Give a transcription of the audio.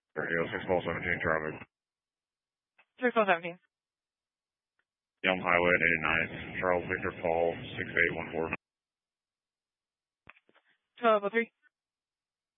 Radio 617 traffic. 617. Yelm Highway at 89th, Charles Victor Paul, 6814. 1203.